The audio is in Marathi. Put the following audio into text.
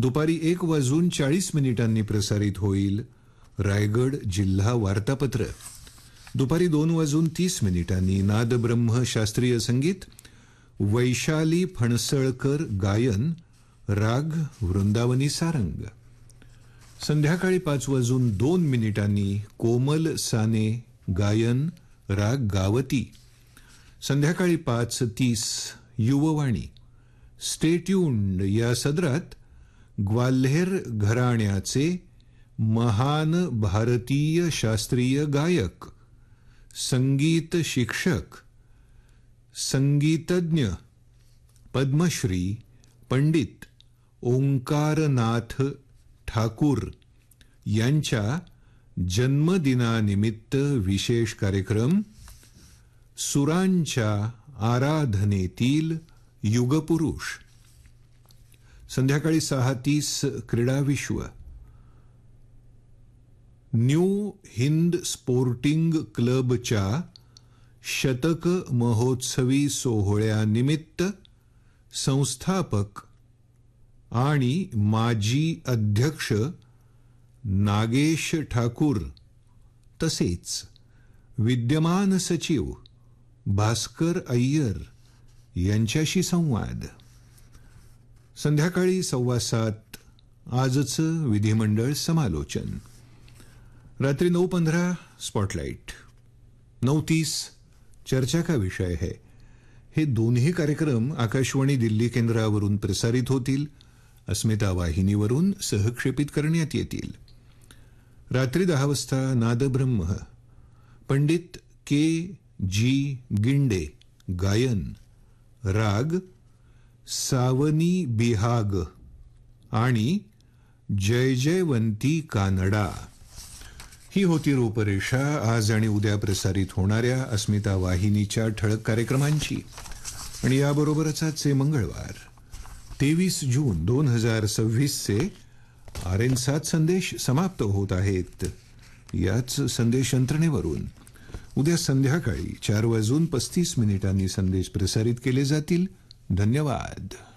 दुपारी 1:40 प्रसारित होईल रायगड जिल्हा वार्तापत्र. दुपारी 2:30 नादब्रह्म शास्त्रीय संगीत, वैशाली फणसळकर गायन, राग वृंदावनी सारंग. संध्याकाळी 5:02 कोमल साने गायन, राग गावती. संध्याकाळी 5:30 युववाणी. स्टे ट्यून्ड या सदरात ग्वाल्हेर घराण्याचे महान भारतीय शास्त्रीय गायक, संगीत शिक्षक, संगीतज्ञ, पद्मश्री पंडित ओंकारनाथ ठाकूर यांच्या जन्मदिनानिमित्त विशेष कार्यक्रम सुरांच्या आराधनेतील युगपुरुष. संध्याकाळी 6:30 क्रीडा विश्व. न्यू हिंद स्पोर्टिंग क्लबच्या शतक महोत्सवी सोहळ्यानिमित्त संस्थापक आणि माजी अध्यक्ष नागेश ठाकूर तसेच विद्यमान सचिव भास्कर अय्यर यांच्याशी संवाद. संध्याकाळी 7:15 आजचं विधिमंडळ समालोचन. रात्री 9:15 स्पॉटलाइट. 9:30 चर्चा का विषय है. हे दोन्ही कार्यक्रम आकाशवाणी दिल्ली केंद्रावरून प्रसारित होतील. अस्मिता वाहिनीवरून सहक्षेपित करण्यात येतील. रात्री 10 वाजता नादब्रह्म, पंडित के.जी. गिंडे गायन, राग सावनी बिहाग आणि जय जयवंती कानडा. ही होती रूपरेषा आज आणि उद्या प्रसारित होणाऱ्या अस्मिता वाहिनीच्या ठळक कार्यक्रमांची. आणि याबरोबरच आजचे मंगळवार 23 जून 2026चे RN7 संदेश समाप्त होत आहेत. याच संदेश यंत्रणेवरून उद्या संध्याकाळी 4:35 संदेश प्रसारित केले जातील. धन्यवाद.